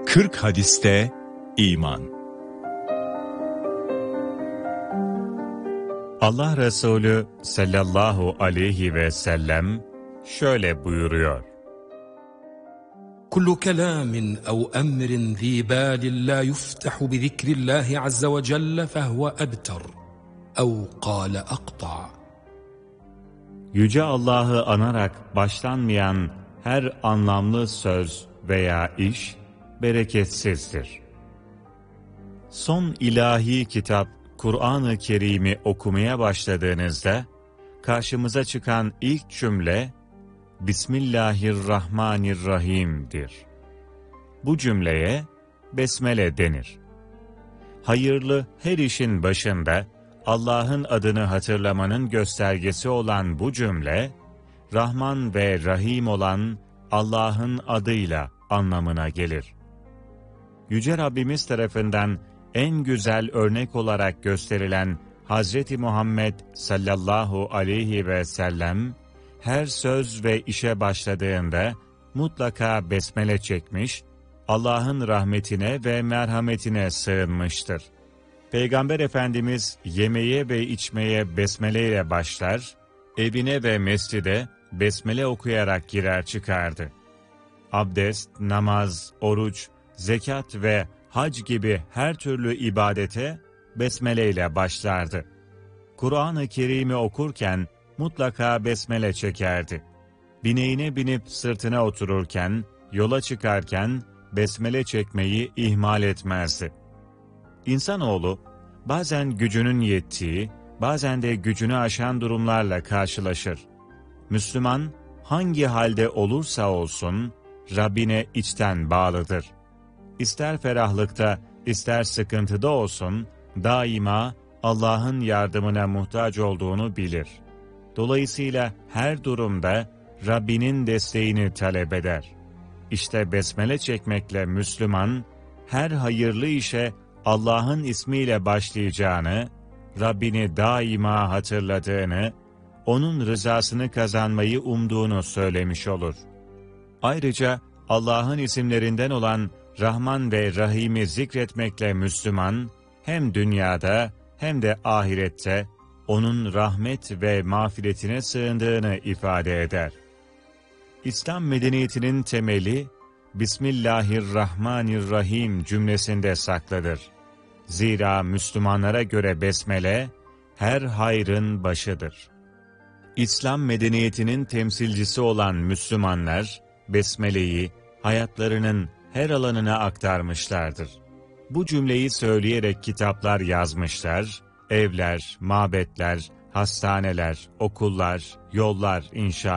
40 hadiste iman. Allah Resulü sallallahu aleyhi ve sellem şöyle buyuruyor: كل كلام أو أمر ذي بال لا يفتح بذكر الله عز وجل فهو أبتر أو قال أقطع. Yüce Allah'ı anarak başlanmayan her anlamlı söz veya iş bereketsizdir. Son ilahi kitap Kur'an-ı Kerim'i okumaya başladığınızda karşımıza çıkan ilk cümle Bismillahirrahmanirrahim'dir. Bu cümleye besmele denir. Hayırlı her işin başında Allah'ın adını hatırlamanın göstergesi olan bu cümle, Rahman ve Rahim olan Allah'ın adıyla anlamına gelir. Yüce Rabbimiz tarafından en güzel örnek olarak gösterilen Hazreti Muhammed sallallahu aleyhi ve sellem, her söz ve işe başladığında mutlaka besmele çekmiş, Allah'ın rahmetine ve merhametine sığınmıştır. Peygamber Efendimiz yemeye ve içmeye besmele ile başlar, evine ve mescide besmele okuyarak girer çıkardı. Abdest, namaz, oruç, zekat ve hac gibi her türlü ibadete besmele ile başlardı. Kur'an-ı Kerim'i okurken mutlaka besmele çekerdi. Bineğine binip sırtına otururken, yola çıkarken besmele çekmeyi ihmal etmezdi. İnsanoğlu bazen gücünün yettiği, bazen de gücünü aşan durumlarla karşılaşır. Müslüman hangi halde olursa olsun Rabbine içten bağlıdır. İster ferahlıkta, ister sıkıntıda olsun daima Allah'ın yardımına muhtaç olduğunu bilir. Dolayısıyla her durumda Rabbinin desteğini talep eder. İşte besmele çekmekle Müslüman her hayırlı işe Allah'ın ismiyle başlayacağını, Rabbini daima hatırladığını, onun rızasını kazanmayı umduğunu söylemiş olur. Ayrıca Allah'ın isimlerinden olan Rahman ve Rahim'i zikretmekle Müslüman, hem dünyada hem de ahirette onun rahmet ve mağfiretine sığındığını ifade eder. İslam medeniyetinin temeli, Bismillahirrahmanirrahim cümlesinde saklıdır. Zira Müslümanlara göre besmele, her hayrın başıdır. İslam medeniyetinin temsilcisi olan Müslümanlar, besmeleyi hayatlarının her alanına aktarmışlardır. Bu cümleyi söyleyerek kitaplar yazmışlar, evler, mabetler, hastaneler, okullar, yollar inşa